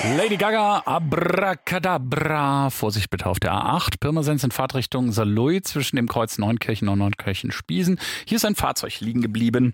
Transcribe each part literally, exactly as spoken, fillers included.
Lady Gaga, Abracadabra. Vorsicht bitte auf der A acht. Pirmasens in Fahrtrichtung Saarlouis zwischen dem Kreuz Neunkirchen und Neunkirchen-Spiesen. Hier ist ein Fahrzeug liegen geblieben.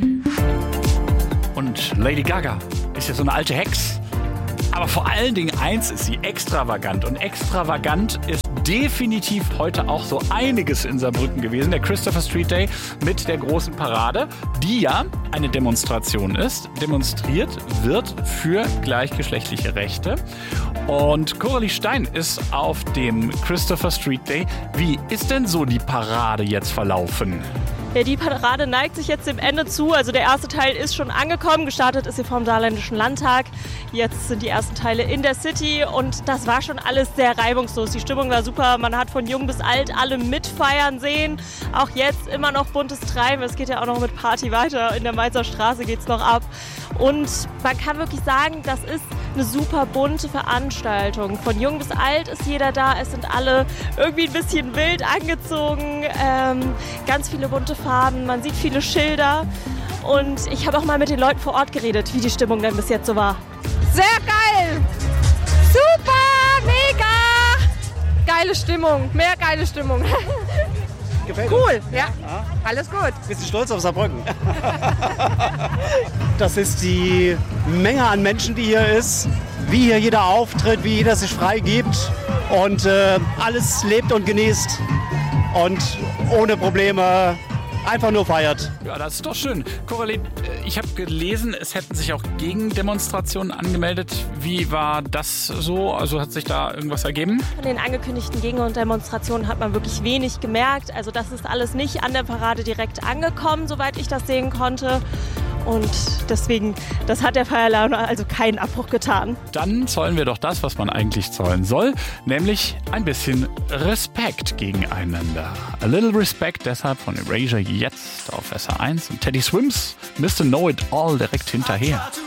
Und Lady Gaga ist ja so eine alte Hex. Aber vor allen Dingen eins ist sie, extravagant. Und extravagant ist definitiv heute auch so einiges in Saarbrücken gewesen. Der Christopher Street Day mit der großen Parade, die ja eine Demonstration ist. Demonstriert wird für gleichgeschlechtliche Rechte. Und Coralie Stein ist auf dem Christopher Street Day. Wie ist denn so die Parade jetzt verlaufen? Ja, die Parade neigt sich jetzt dem Ende zu. Also der erste Teil ist schon angekommen. Gestartet ist sie vom Saarländischen Landtag. Jetzt sind die ersten Teile in der City und das war schon alles sehr reibungslos. Die Stimmung war super. Man hat von jung bis alt alle mitfeiern sehen. Auch jetzt immer noch buntes Treiben. Es geht ja auch noch mit Party weiter. In der Mainzer Straße geht es noch ab. Und man kann wirklich sagen, das ist eine super bunte Veranstaltung. Von jung bis alt ist jeder da. Es sind alle irgendwie ein bisschen wild angezogen. Ähm, ganz viele bunte Farben. Man sieht viele Schilder. Und ich habe auch mal mit den Leuten vor Ort geredet, wie die Stimmung denn bis jetzt so war. Sehr geil! Super! Mega! Geile Stimmung. Mehr geile Stimmung. Gefällt cool, uns? ja. ja. Alles gut. Bist du stolz auf Saarbrücken? Das ist die Menge an Menschen, die hier ist. Wie hier jeder auftritt, wie jeder sich frei gibt und äh, alles lebt und genießt und ohne Probleme einfach nur feiert. Ja, das ist doch schön. Coralie, ich habe gelesen, es hätten sich auch Gegendemonstrationen angemeldet. Wie war das so? Also hat sich da irgendwas ergeben? Von den angekündigten Gegendemonstrationen hat man wirklich wenig gemerkt. Also das ist alles nicht an der Parade direkt angekommen, soweit ich das sehen konnte. Und deswegen, das hat der Feierlaune also keinen Abbruch getan. Dann zollen wir doch das, was man eigentlich zollen soll, nämlich ein bisschen Respekt gegeneinander. A Little Respect deshalb von Erasure jetzt auf S R eins und Teddy Swims, Mister Know It All direkt hinterher.